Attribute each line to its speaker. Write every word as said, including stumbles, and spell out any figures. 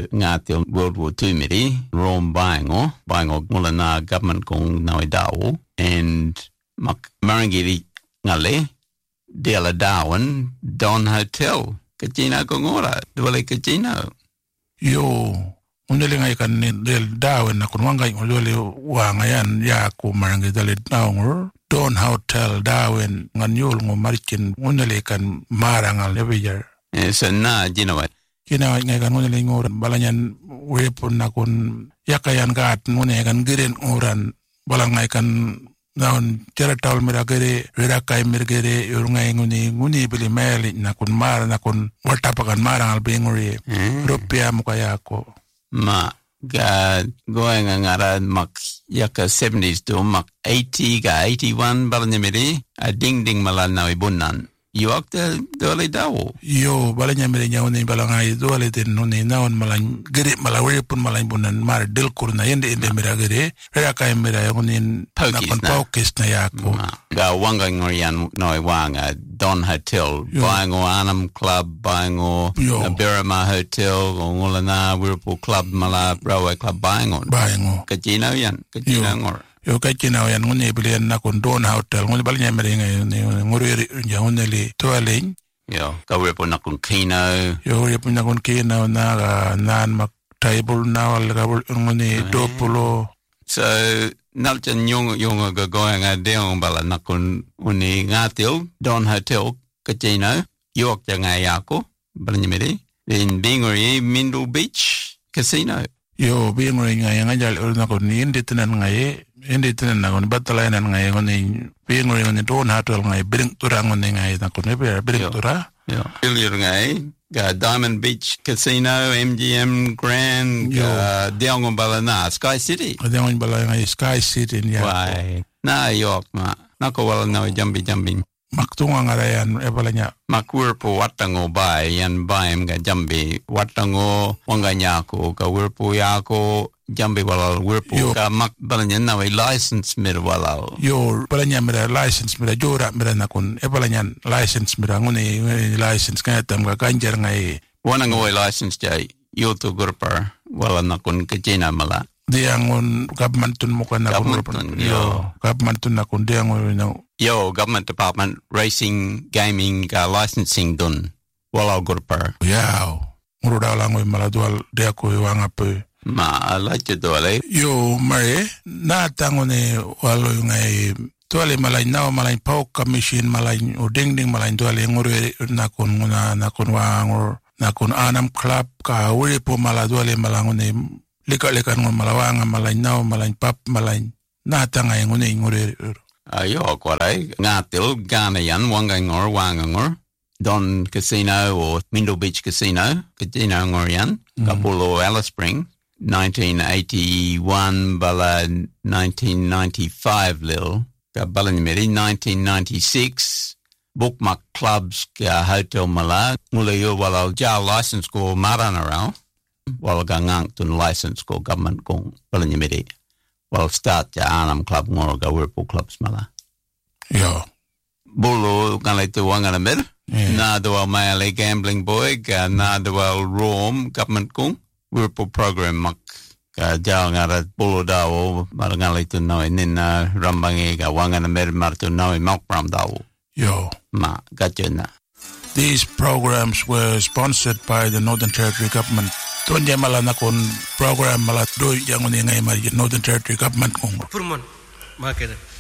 Speaker 1: ngatil World War Two miri rom baingo baingo mulana government kong nawi dawo and mak marangiri ngale dela dawan Don Hotel kachina kongora dwale kachina
Speaker 2: yo unele ngai kan del dawan na kunwanga ngole wanga yan ya ko marangi dale dawan Don Hotel dawan nganyol ngo marikin unele kan marangal nebejar
Speaker 1: so na jinawa
Speaker 2: kina ngai kan unele ngoran balanyan wepun na kun yakayan gat ngone kan giren ngoran balangai kan naon cheratal miragere verakai mirgere urungai nguni nguni bili meli na kun mar na kun watapakan marang albengori rupia mukaya ko
Speaker 1: ma ga going ngara mak yaka seventies to mak eighty ga eighty-one balanyamiri a ding ding malan na ibunan yuak de dole dawo
Speaker 2: yo balanyamiri nyawni balangai dole den nuni naon malan gere malawe pun malan bunan mar del kurna yende ende miragere verakai mira nguni na kun focus na yako
Speaker 1: ga wanga ngorian noi wanga Don Hotel buying o Anam Club buying o Berrima Hotel ngolana Whirlpool Club mala Railway Club buying on
Speaker 2: buying o
Speaker 1: kachina yan kachina ngor
Speaker 2: yo kachina yan ngone bilian na kun Don Hotel ngol balnya mere ngori ngori toaleng
Speaker 1: yo ka Whirlpool na kun Kino
Speaker 2: yo Whirlpool na kun Kino na nan mak table na wal ga ngone dopulo
Speaker 1: so nalchan yung yung ga going a deong bala nakun uni ngatil Don Hotel Casino York jangai ako balanyamiri in Bingori Mindle Beach Casino
Speaker 2: yo Bingori ngai ngajal nakun indi tenan ngai indi tenan nakun batalayan ngai ngoni Bingori ngoni Don Hotel ngai bring turang ngoni ngai nakun be bring tura
Speaker 1: yo earlier ngai ga Diamond Beach Casino, M G M Grand, ga Deong Balana, Sky City.
Speaker 2: Deong Balana, Sky City, yeah.
Speaker 1: Why? Na York, ma. Nako wala na jambi jambi.
Speaker 2: Maktunga ngarayan, e balanya.
Speaker 1: Makwirpo watango bay, yan bayem ga jambi. Watango wanganya ko, ga wirpo yako, jambi wala wirpo. Ga mak balanya na way license mir wala.
Speaker 2: Yo, balanya mira license mira jora mira nakun. E balanya license mira nguni license kaya tam ga kanjar ngai.
Speaker 1: Wanango way license jay, yo to gurpa wala nakun kajina mala.
Speaker 2: Diangon government tun mo kana
Speaker 1: government
Speaker 2: yo government tun nakun diangon no
Speaker 1: yo government department racing gaming uh, licensing dun wala gurpa
Speaker 2: yeah muruda la ngoy mala dual de ko wanga pe
Speaker 1: ma ala che dole
Speaker 2: yo mare na tangone walo ngai dole malai na malai pau commission malai o ding ding malai dole ngore nakun nguna nakun wangor nakun Anam Club ka wuri po mala dole malangone lika-lika ng malawang malain na malain pap malain nata nga yung unay nguri
Speaker 1: ayo kwaray ngatil gana yan wangangor wangangor Don Casino or Mindle Beach Casino Casino ngor yan Kapulo Alice Spring nineteen eighty-one bala nineteen ninety-five lil ka balanimiri nineteen ninety-six Bookmark Clubs ka Hotel Mala ngulayo wala jail license ko maranaraw wal gangang tun license ko government kong balanyamiri wal start ja Anam Club ngor ga Whirlpool Clubs mala
Speaker 2: yo
Speaker 1: bulu kanlay tuwang anamir na dawa mayalay gambling boy ka na dawa Rome government kong Whirlpool program mak ka jaw ngara bulu dawo marangalay tun nawe nina rambangi ka wang anamir marto nawe makpram dawo
Speaker 2: yo
Speaker 1: ma gacho na.
Speaker 2: These programs were sponsored by the Northern Territory Government. Tuan mala na kon program mala do yang ngai mai Northern Territory Government kong.
Speaker 3: Furman, makeda.